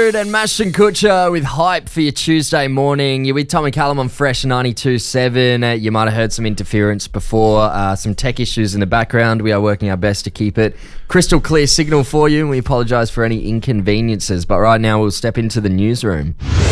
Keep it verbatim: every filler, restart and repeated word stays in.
Rude and Mashton Kutcher with Hype for your Tuesday morning. You're with Tom and Callum on Fresh ninety-two point seven. Uh, you might have heard some interference before, uh, some tech issues in the background. We are working our best to keep it crystal clear signal for you, and we apologise for any inconveniences. But right now we'll step into the newsroom.